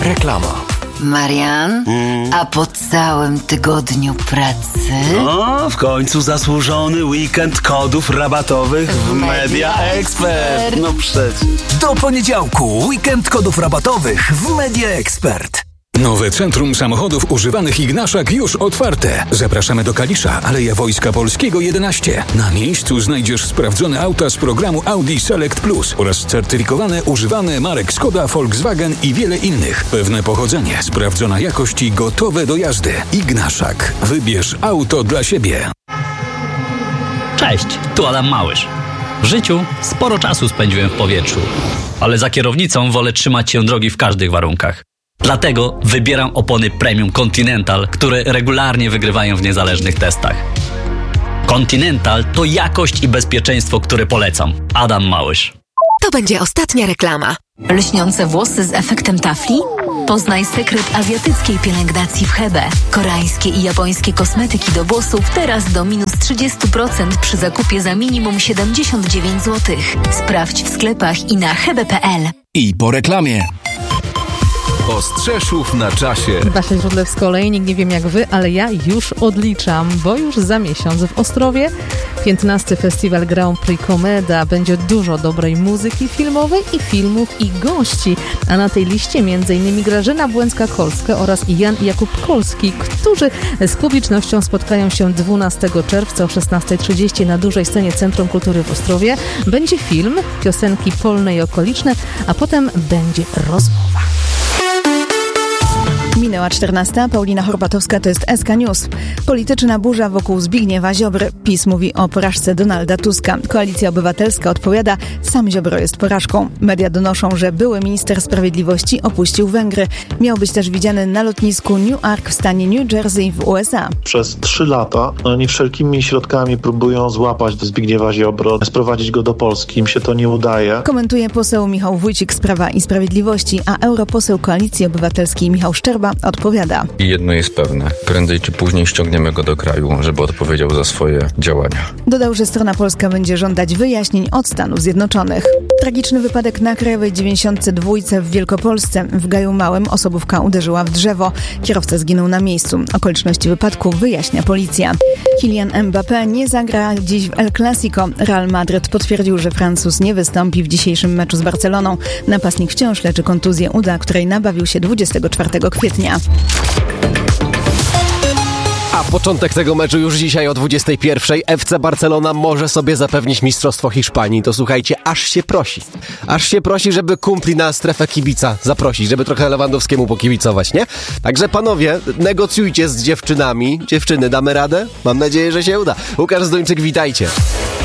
Reklama. Marian, a po całym tygodniu pracy? No, w końcu zasłużony weekend kodów rabatowych w Media Expert. No przecież. Do poniedziałku weekend kodów rabatowych w Media Expert. Nowe Centrum Samochodów Używanych Ignaszak już otwarte. Zapraszamy do Kalisza, Aleja Wojska Polskiego 11. Na miejscu znajdziesz sprawdzone auta z programu Audi Select Plus oraz certyfikowane używane marek Skoda, Volkswagen i wiele innych. Pewne pochodzenie, sprawdzona jakość i gotowe do jazdy. Ignaszak. Wybierz auto dla siebie. Cześć, tu Adam Małysz. W życiu sporo czasu spędziłem w powietrzu, ale za kierownicą wolę trzymać się drogi w każdych warunkach. Dlatego wybieram opony Premium Continental, które regularnie wygrywają w niezależnych testach. Continental to jakość i bezpieczeństwo, które polecam. Adam Małysz. To będzie ostatnia reklama. Lśniące włosy z efektem tafli? Poznaj sekret azjatyckiej pielęgnacji w Hebe. Koreańskie i japońskie kosmetyki do włosów teraz do minus 30% przy zakupie za minimum 79 zł. Sprawdź w sklepach i na hebe.pl. I po reklamie. Ostrzeszów na czasie. Basia Źródlew z kolei, nie wiem jak wy, ale ja już odliczam, bo już za miesiąc w Ostrowie 15. Festiwal Grand Prix Komeda. Będzie dużo dobrej muzyki filmowej i filmów i gości, a na tej liście m.in. Grażyna Błęcka-Kolska oraz Jan Jakub Kolski, którzy z publicznością spotkają się 12 czerwca o 16:30 na dużej scenie Centrum Kultury w Ostrowie. Będzie film, piosenki polne i okoliczne, a potem będzie rozmowa. Minęła 14. Paulina Horbatowska, to jest SK News. Polityczna burza wokół Zbigniewa Ziobry. PiS mówi o porażce Donalda Tuska. Koalicja Obywatelska odpowiada, sam Ziobro jest porażką. Media donoszą, że były minister sprawiedliwości opuścił Węgry. Miał być też widziany na lotnisku Newark w stanie New Jersey w USA. Przez 3 lata oni wszelkimi środkami próbują złapać Zbigniewa Ziobro, sprowadzić go do Polski. Im się to nie udaje. Komentuje poseł Michał Wójcik z Prawa i Sprawiedliwości, a europoseł Koalicji Obywatelskiej Michał Szczerba odpowiada. I jedno jest pewne, prędzej czy później ściągniemy go do kraju, żeby odpowiedział za swoje działania. Dodał, że strona polska będzie żądać wyjaśnień od Stanów Zjednoczonych. Tragiczny wypadek na Krajowej 92 w Wielkopolsce. W Gaju Małym osobówka uderzyła w drzewo. Kierowca zginął na miejscu. Okoliczności wypadku wyjaśnia policja. Kylian Mbappé nie zagra dziś w El Clasico. Real Madryt potwierdził, że Francuz nie wystąpi w dzisiejszym meczu z Barceloną. Napastnik wciąż leczy kontuzję uda, której nabawił się 24 kwietnia. A początek tego meczu już dzisiaj o 21:00. FC Barcelona może sobie zapewnić mistrzostwo Hiszpanii. To słuchajcie, aż się prosi. Aż się prosi, żeby kumpli na strefę kibica zaprosić, żeby trochę Lewandowskiemu pokibicować, nie? Także panowie, negocjujcie z dziewczynami. Dziewczyny, damy radę? Mam nadzieję, że się uda. Łukasz Zdończyk, witajcie.